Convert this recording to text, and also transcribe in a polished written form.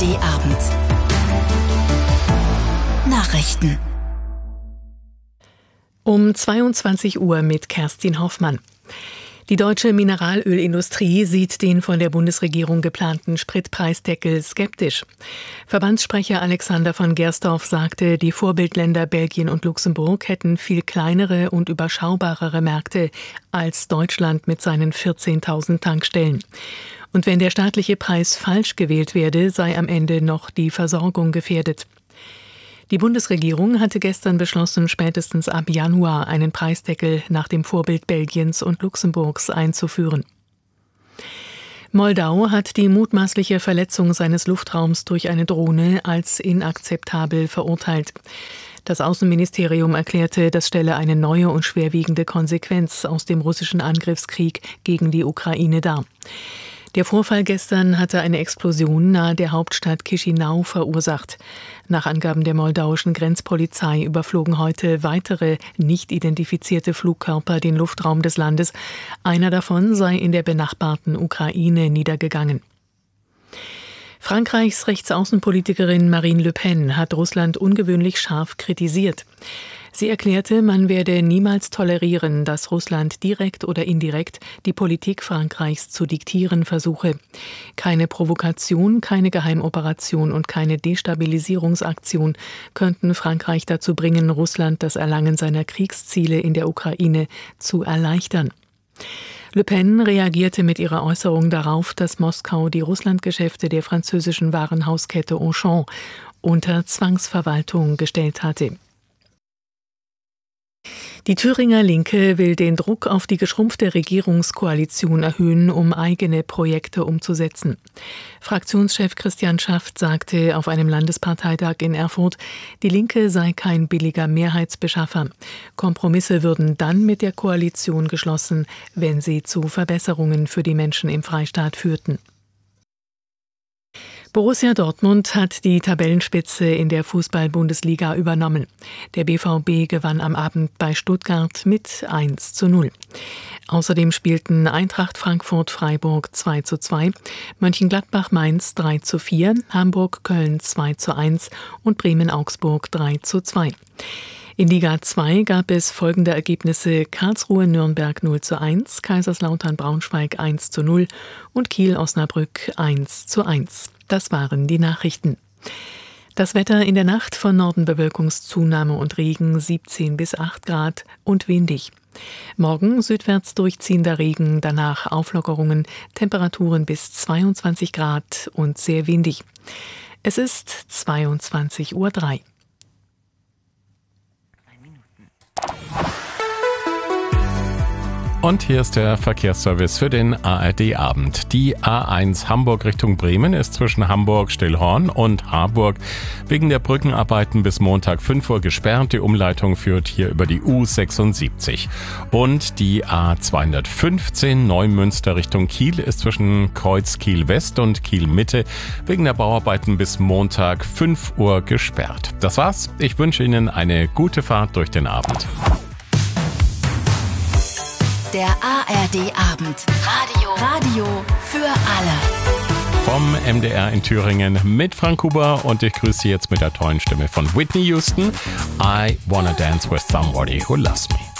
ARD-Abend. Nachrichten. Um 22 Uhr mit Kerstin Hoffmann. Die deutsche Mineralölindustrie sieht den von der Bundesregierung geplanten Spritpreisdeckel skeptisch. Verbandssprecher Alexander von Gersdorf sagte, die Vorbildländer Belgien und Luxemburg hätten viel kleinere und überschaubarere Märkte als Deutschland mit seinen 14.000 Tankstellen. Und wenn der staatliche Preis falsch gewählt werde, sei am Ende noch die Versorgung gefährdet. Die Bundesregierung hatte gestern beschlossen, spätestens ab Januar einen Preisdeckel nach dem Vorbild Belgiens und Luxemburgs einzuführen. Moldau hat die mutmaßliche Verletzung seines Luftraums durch eine Drohne als inakzeptabel verurteilt. Das Außenministerium erklärte, das stelle eine neue und schwerwiegende Konsequenz aus dem russischen Angriffskrieg gegen die Ukraine dar. Der Vorfall gestern hatte eine Explosion nahe der Hauptstadt Chișinău verursacht. Nach Angaben der moldauischen Grenzpolizei überflogen heute weitere nicht identifizierte Flugkörper den Luftraum des Landes. Einer davon sei in der benachbarten Ukraine niedergegangen. Frankreichs Rechtsaußenpolitikerin Marine Le Pen hat Russland ungewöhnlich scharf kritisiert. Sie erklärte, man werde niemals tolerieren, dass Russland direkt oder indirekt die Politik Frankreichs zu diktieren versuche. Keine Provokation, keine Geheimoperation und keine Destabilisierungsaktion könnten Frankreich dazu bringen, Russland das Erlangen seiner Kriegsziele in der Ukraine zu erleichtern. Le Pen reagierte mit ihrer Äußerung darauf, dass Moskau die Russlandgeschäfte der französischen Warenhauskette Auchan unter Zwangsverwaltung gestellt hatte. Die Thüringer Linke will den Druck auf die geschrumpfte Regierungskoalition erhöhen, um eigene Projekte umzusetzen. Fraktionschef Christian Schaft sagte auf einem Landesparteitag in Erfurt, die Linke sei kein billiger Mehrheitsbeschaffer. Kompromisse würden dann mit der Koalition geschlossen, wenn sie zu Verbesserungen für die Menschen im Freistaat führten. Borussia Dortmund hat die Tabellenspitze in der Fußball-Bundesliga übernommen. Der BVB gewann am Abend bei Stuttgart mit 1:0. Außerdem spielten Eintracht Frankfurt-Freiburg 2:2, Mönchengladbach-Mainz 3:4, Hamburg-Köln 2:1 und Bremen-Augsburg 3:2. In Liga 2 gab es folgende Ergebnisse: Karlsruhe-Nürnberg 0:1, Kaiserslautern-Braunschweig 1:0 und Kiel-Osnabrück 1:1. Das waren die Nachrichten. Das Wetter: in der Nacht von Norden Bewölkungszunahme und Regen, 17 bis 8 Grad und windig. Morgen südwärts durchziehender Regen, danach Auflockerungen, Temperaturen bis 22 Grad und sehr windig. Es ist 22:03 Uhr. Und hier ist der Verkehrsservice für den ARD-Abend. Die A1 Hamburg Richtung Bremen ist zwischen Hamburg-Stillhorn und Harburg wegen der Brückenarbeiten bis Montag 5 Uhr gesperrt. Die Umleitung führt hier über die U76. Und die A215 Neumünster Richtung Kiel ist zwischen Kreuz Kiel West und Kiel Mitte wegen der Bauarbeiten bis Montag 5 Uhr gesperrt. Das war's. Ich wünsche Ihnen eine gute Fahrt durch den Abend. Der ARD-Abend. Radio für alle. Vom MDR in Thüringen mit Frank Huber und ich grüße Sie jetzt mit der tollen Stimme von Whitney Houston. I wanna dance with somebody who loves me.